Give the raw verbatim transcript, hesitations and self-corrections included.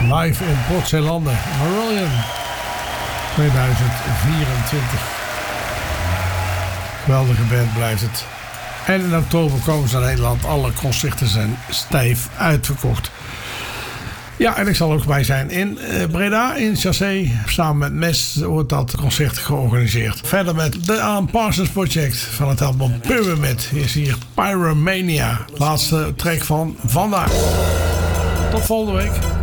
Live in Port Zeelanden. Marillion. tweeduizend vierentwintig. Geweldige band blijft het. En in oktober komen ze naar Nederland. Alle concerten zijn stijf uitverkocht. Ja, en ik zal ook bij zijn in Breda, in Chassé. Samen met Mes wordt dat concert georganiseerd. Verder met The Alan Parsons Project van het album Pyramid. Hier is hier Pyromania. Laatste track van vandaag. Tot volgende week.